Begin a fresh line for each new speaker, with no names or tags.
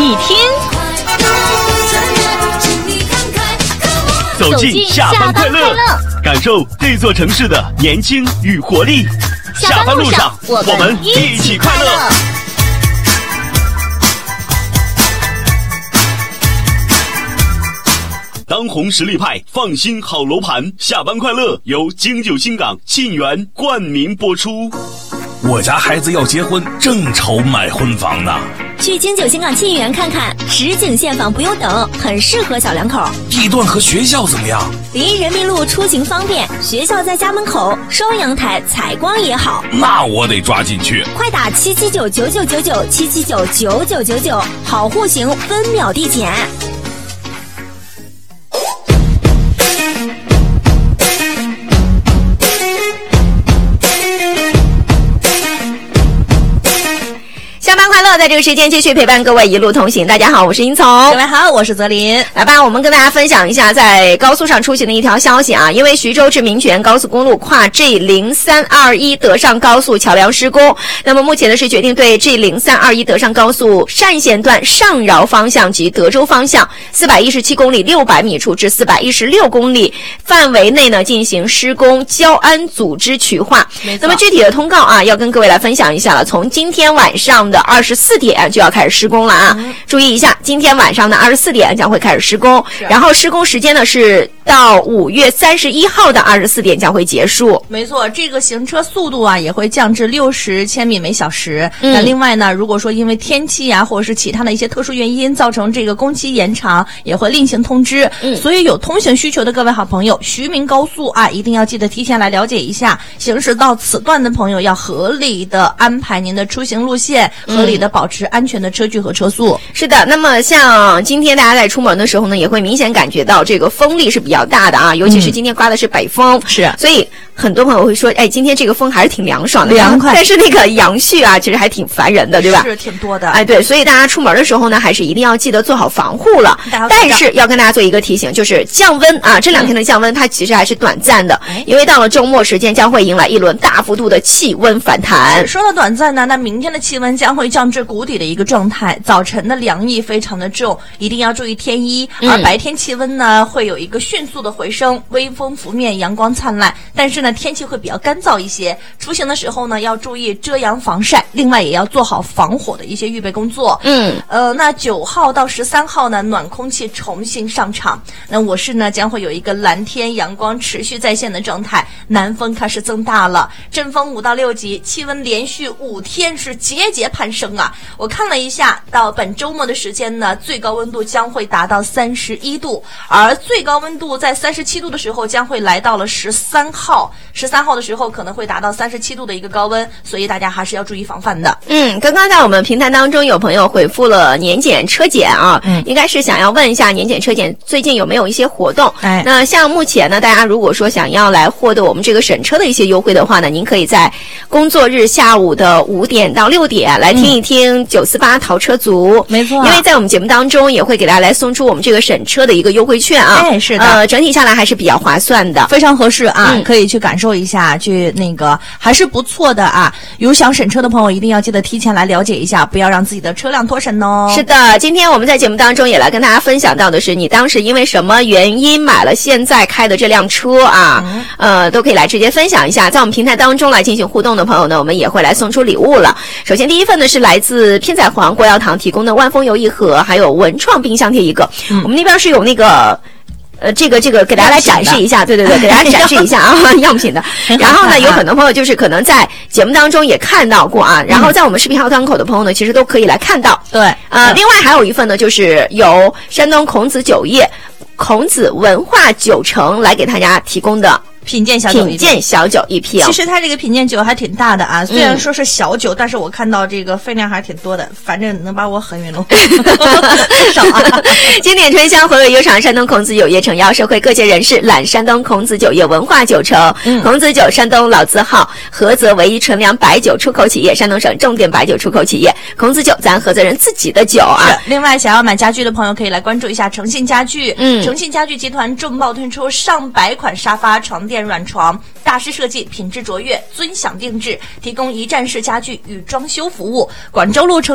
你听。
走进下班快乐，感受这座城市的年轻与活力。下班路上，我们一起快乐。当红实力派，放心好楼盘，下班快乐由京九新港沁园冠名播出。
我家孩子要结婚，正愁买婚房呢。
去京九新港沁园看看，实景现房不用等，很适合小两口。
地段和学校怎么样？
离人民路出行方便，学校在家门口，双阳台，采光也好。
那我得抓紧去。
快打7799999，7799999，好户型，分秒递减。
下班快乐，在这个时间继续陪伴各位一路同行。大家好，我是英聪。
各位好，我是泽林。
来吧，我们跟大家分享一下在高速上出行的一条消息啊，因为徐州至民权高速公路跨 G0321 德上高速桥梁施工，那么目前呢是决定对 G0321 德上高速单线段上饶方向及德州方向417公里600米处至416公里范围内呢进行施工交安组织渠化。那么具体的通告啊，要跟各位来分享一下了。从今天晚上的24点就要开始施工了啊！注意一下，今天晚上的24点将会开始施工，然后施工时间呢是到5月31号的24点将会结束。
没错，这个行车速度啊也会降至60千米每小时。那另外呢，如果说因为天气啊或者是其他的一些特殊原因造成这个工期延长，也会另行通知。所以有通行需求的各位好朋友，徐明高速啊一定要记得提前来了解一下。行驶到此段的朋友要合理的安排您的出行路线，合理的保持安全的车距和车速。
是的，那么像今天大家在出门的时候呢，也会明显感觉到这个风力是比较大的啊，尤其是今天刮的是北风，
是，
所以很多朋友会说，哎，今天这个风还是挺凉爽的，
凉快。
但是那个杨絮啊，其实还挺烦人的，对吧？
是挺多的。
哎，对，所以大家出门的时候呢，还是一定要记得做好防护了。但是要跟大家做一个提醒，就是降温啊，这两天的降温它其实还是短暂的，因为到了周末时间将会迎来一轮大幅度的气温反弹。
说到短暂呢，那明天的气温将会降至谷底的一个状态，早晨的凉意非常的重，一定要注意添衣。而白天气温呢会有一个迅速的回升，微风拂面，阳光灿烂，但是呢天气会比较干燥一些。出行的时候呢要注意遮阳防晒，另外也要做好防火的一些预备工作。那9号到13号呢暖空气重新上场，那我市呢将会有一个蓝天阳光持续在线的状态，南风开始增大了，阵风5到6级，气温连续5天是节节攀升啊。我看了一下，到本周末的时间呢，最高温度将会达到31度，而最高温度在37度的时候将会来到了13号，13号的时候可能会达到37度的一个高温，所以大家还是要注意防范的。
刚刚在我们平台当中有朋友回复了年检车检啊，应该是想要问一下年检车检最近有没有一些活动。那像目前呢，大家如果说想要来获得我们这个审车的一些优惠的话呢，您可以在工作日下午的5点到6点来听一听948淘车族。
没错，
因为在我们节目当中也会给大家来送出我们这个审车的一个优惠券啊。
是的，
整体下来还是比较划算的，
非常合适啊，可以去感受一下，去那个还是不错的啊。有想审车的朋友一定要记得提前来了解一下，不要让自己的车辆脱审哦。
是的，今天我们在节目当中也来跟大家分享到的是，你当时因为什么原因买了现在开的这辆车啊？都可以来直接分享一下，在我们平台当中来进行互动的朋友呢，我们也会来送出礼物了。首先第一份呢是来自偏仔皇国药堂提供的万丰油一盒，还有文创冰箱贴一个。我们那边是有那个这个给大家来展示一下，对，给大家展示一下啊，样品的。然后呢，有很多朋友就是可能在节目当中也看到过啊，然后在我们视频号端口的朋友呢，其实都可以来看到。
对，
另外还有一份呢，就是由山东孔子酒业、孔子文化酒城来给大家提供的
品鉴小酒一瓶。其实它这个品鉴酒还挺大的啊，虽然说是小酒，但是我看到这个分量还是挺多的，反正能把我很远了。少啊！
经典醇香回味悠长，山东孔子酒业诚邀社会各界人士揽山东孔子酒业文化酒城。孔子酒山东老字号，菏泽唯一纯粮白酒出口企业，山东省重点白酒出口企业。孔子酒咱菏泽人自己的酒啊。
另外想要买家具的朋友可以来关注一下诚信家具。诚信家具集团重磅推出上百款沙发、床垫、软床，大师设计，品质卓越，尊享定制，提供一站式家具与装修服务。广州路